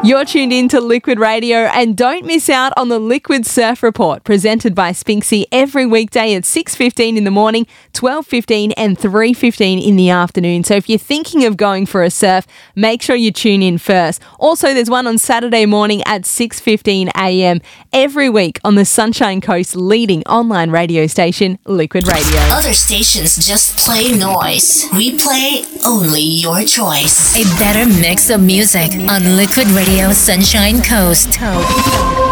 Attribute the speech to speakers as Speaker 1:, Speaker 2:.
Speaker 1: You're tuned in to Liquid Radio, and don't miss out on the Liquid Surf Report presented by Spinksy every weekday at 6:15 in the morning, 12:15 and 3:15 in the afternoon. So if you're thinking of going for a surf, make sure you tune in first. Also, there's one on Saturday morning at 6:15 a.m. every week on the Sunshine Coast's leading online radio station, Liquid Radio.
Speaker 2: Other stations just play noise. We play only your choice.
Speaker 3: A better mix of music on Liquid Radio Sunshine Coast.